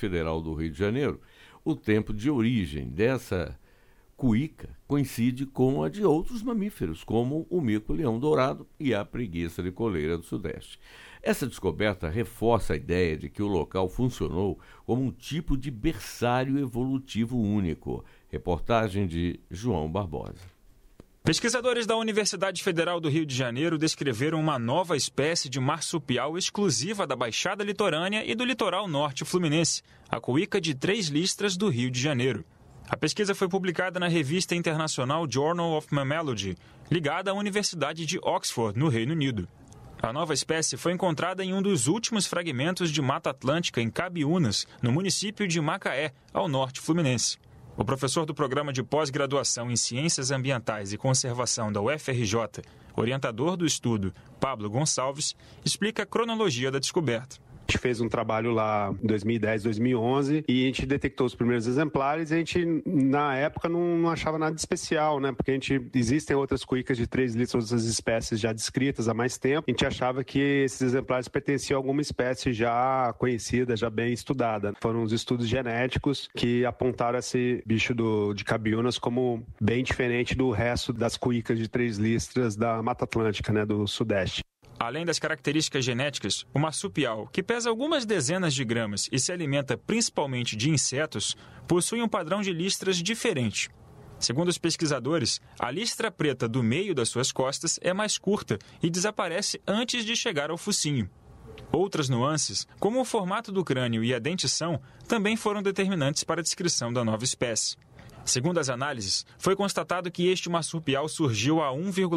Federal do Rio de Janeiro, o tempo de origem dessa cuíca coincide com a de outros mamíferos, como o mico-leão dourado e a preguiça de coleira do Sudeste. Essa descoberta reforça a ideia de que o local funcionou como um tipo de berçário evolutivo único. Reportagem de João Barbosa. Pesquisadores da Universidade Federal do Rio de Janeiro descreveram uma nova espécie de marsupial exclusiva da Baixada Litorânea e do litoral norte fluminense, a cuíca de 3 listras do Rio de Janeiro. A pesquisa foi publicada na revista internacional Journal of Mammalogy, ligada à Universidade de Oxford, no Reino Unido. A nova espécie foi encontrada em um dos últimos fragmentos de Mata Atlântica em Cabiúnas, no município de Macaé, ao norte fluminense. O professor do programa de pós-graduação em Ciências Ambientais e Conservação da UFRJ, orientador do estudo, Pablo Gonçalves, explica a cronologia da descoberta. A gente fez um trabalho lá em 2010, 2011 e a gente detectou os primeiros exemplares e a gente, na época, não achava nada de especial, né? Porque existem outras cuícas de 3 listras, outras espécies já descritas há mais tempo. A gente achava que esses exemplares pertenciam a alguma espécie já conhecida, já bem estudada. Foram os estudos genéticos que apontaram esse bicho de Cabiúnas como bem diferente do resto das cuícas de 3 listras da Mata Atlântica, né? Do Sudeste. Além das características genéticas, o marsupial, que pesa algumas dezenas de gramas e se alimenta principalmente de insetos, possui um padrão de listras diferente. Segundo os pesquisadores, a listra preta do meio das suas costas é mais curta e desaparece antes de chegar ao focinho. Outras nuances, como o formato do crânio e a dentição, também foram determinantes para a descrição da nova espécie. Segundo as análises, foi constatado que este marsupial surgiu há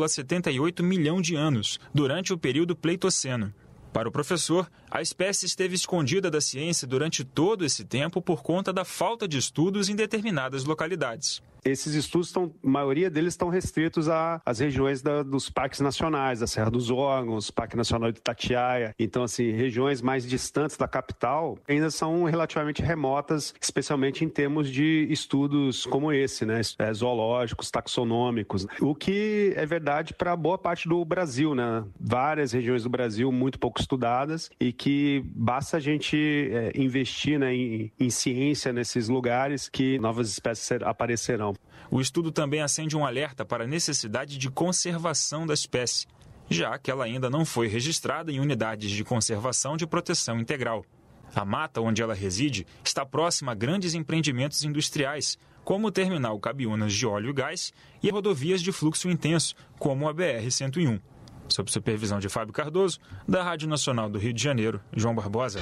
1,78 milhão de anos, durante o período Pleistoceno. Para o professor, a espécie esteve escondida da ciência durante todo esse tempo por conta da falta de estudos em determinadas localidades. Esses estudos, a maioria deles estão restritos às regiões dos parques nacionais, da Serra dos Órgãos, Parque Nacional de Itatiaia. Então, assim, regiões mais distantes da capital ainda são relativamente remotas, especialmente em termos de estudos como esse, né? Zoológicos, taxonômicos. O que é verdade para boa parte do Brasil, né? Várias regiões do Brasil muito pouco estudadas e que basta a gente investir, né, em ciência nesses lugares que novas espécies aparecerão. O estudo também acende um alerta para a necessidade de conservação da espécie, já que ela ainda não foi registrada em unidades de conservação de proteção integral. A mata onde ela reside está próxima a grandes empreendimentos industriais, como o terminal Cabiúnas de óleo e gás e rodovias de fluxo intenso, como a BR-101. Sob supervisão de Fábio Cardoso, da Rádio Nacional do Rio de Janeiro, João Barbosa.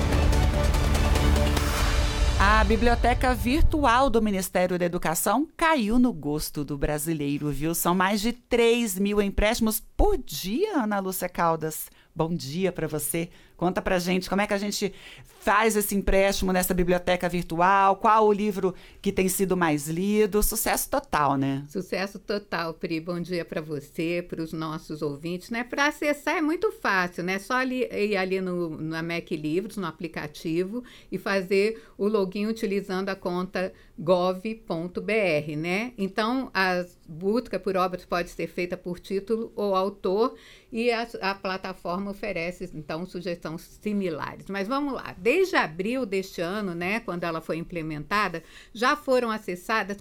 A biblioteca virtual do Ministério da Educação caiu no gosto do brasileiro, viu? São mais de 3 mil empréstimos por dia, Ana Lúcia Caldas. Bom dia para você. Conta pra gente como é que a gente faz esse empréstimo nessa biblioteca virtual, qual o livro que tem sido mais lido. Sucesso total, né? Sucesso total, Pri. Bom dia para você, para os nossos ouvintes, né? Para acessar é muito fácil, né? Só ir ali na Mac Livros, no aplicativo, e fazer o login utilizando a conta gov.br, né? Então, a busca por obras pode ser feita por título ou autor e a plataforma oferece, então, sugestões similares. Mas vamos lá. Desde abril deste ano, né, quando ela foi implementada, já foram acessadas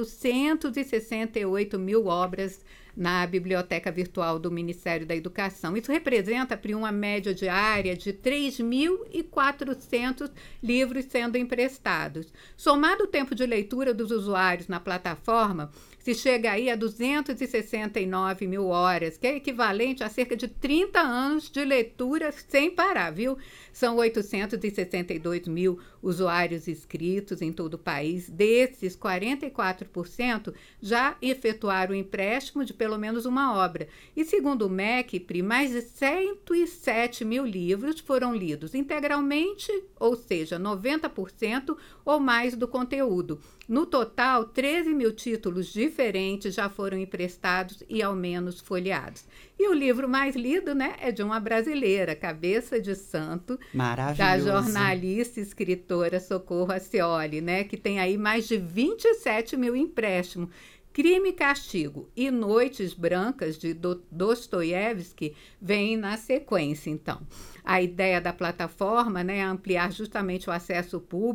468 mil obras na biblioteca virtual do Ministério da Educação. Isso representa uma média diária de 3.400 livros sendo emprestados. Somado o tempo de leitura dos usuários na plataforma, se chega aí a 269 mil horas, que é equivalente a cerca de 30 anos de leitura sem parar, viu? São 862 mil usuários inscritos em todo o país. Desses, 44% já efetuaram o empréstimo de pelo menos uma obra. E segundo o MEC, Pri, mais de 107 mil livros foram lidos integralmente, ou seja, 90% ou mais do conteúdo. No total, 13 mil títulos diferentes já foram emprestados e ao menos folheados. E o livro mais lido, né, é de uma brasileira, Cabeça de Santo, da jornalista e escritora Socorro Acioli, né, que tem aí mais de 27 mil empréstimos. Crime e Castigo e Noites Brancas, de Dostoiévski, vem na sequência, então. A ideia da plataforma, né, é ampliar justamente o acesso público